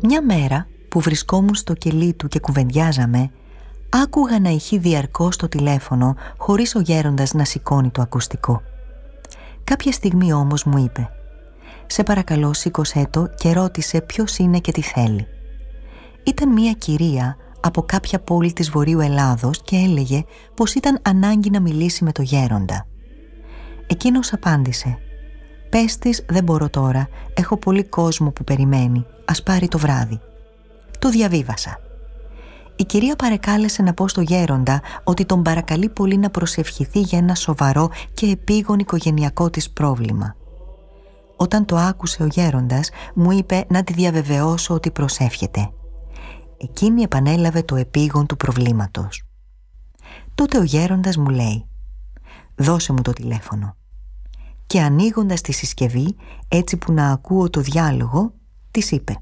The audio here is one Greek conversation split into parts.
Μια μέρα που βρισκόμουν στο κελί του και κουβεντιάζαμε, άκουγα να ηχεί διαρκώς το τηλέφωνο χωρίς ο γέροντας να σηκώνει το ακουστικό. Κάποια στιγμή όμως μου είπε: «Σε παρακαλώ, σήκωσέ το και ρώτησε ποιος είναι και τι θέλει». Ήταν μια κυρία από κάποια πόλη της Βορείου Ελλάδος και έλεγε πως ήταν ανάγκη να μιλήσει με το γέροντα. Εκείνος απάντησε: «Πες της, δεν μπορώ τώρα, έχω πολύ κόσμο που περιμένει, ας πάρει το βράδυ». Το διαβίβασα. Η κυρία παρεκάλεσε να πω στο γέροντα ότι τον παρακαλεί πολύ να προσευχηθεί για ένα σοβαρό και επίγον οικογενειακό της πρόβλημα. Όταν το άκουσε ο γέροντας, μου είπε να τη διαβεβαιώσω ότι προσεύχεται. Εκείνη επανέλαβε το επίγον του προβλήματος. Τότε ο γέροντας μου λέει: «Δώσε μου το τηλέφωνο». Και ανοίγοντας τη συσκευή, έτσι που να ακούω το διάλογο, της είπε: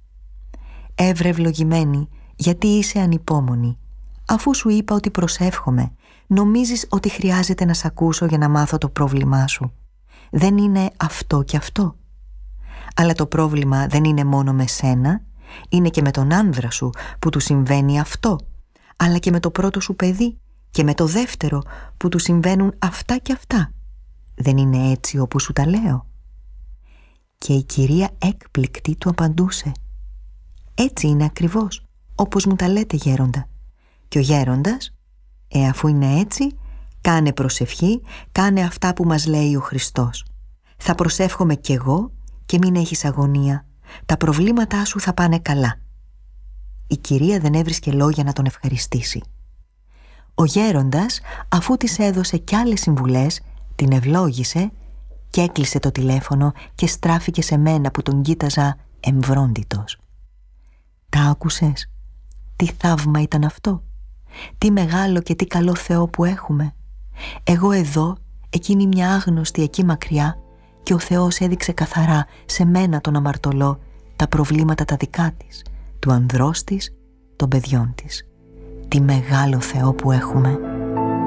«Εύρε ευλογημένη, γιατί είσαι ανυπόμονη? Αφού σου είπα ότι προσεύχομαι, νομίζεις ότι χρειάζεται να σ' ακούσω για να μάθω το πρόβλημά σου? Δεν είναι αυτό και αυτό? Αλλά το πρόβλημα δεν είναι μόνο με σένα, είναι και με τον άνδρα σου που του συμβαίνει αυτό, αλλά και με το πρώτο σου παιδί και με το δεύτερο που του συμβαίνουν αυτά και αυτά. Δεν είναι έτσι όπως σου τα λέω?» Και η κυρία έκπληκτη του απαντούσε: «Έτσι είναι ακριβώς, όπως μου τα λέτε, γέροντα». Και ο γέροντας: «Αφού είναι έτσι, κάνε προσευχή, κάνε αυτά που μας λέει ο Χριστός. Θα προσεύχομαι κι εγώ και μην έχεις αγωνία. Τα προβλήματά σου θα πάνε καλά». Η κυρία δεν έβρισκε λόγια να τον ευχαριστήσει. Ο γέροντας, αφού της έδωσε κι άλλες συμβουλές, την ευλόγησε και έκλεισε το τηλέφωνο και στράφηκε σε μένα που τον κοίταζα εμβρόντιτος. «Τα άκουσες? Τι θαύμα ήταν αυτό! Τι μεγάλο και τι καλό Θεό που έχουμε! Εγώ εδώ, εκείνη μια άγνωστη εκεί μακριά, και ο Θεός έδειξε καθαρά σε μένα τον αμαρτωλό τα προβλήματα τα δικά της, του ανδρός της, των παιδιών της. Τι μεγάλο Θεό που έχουμε!»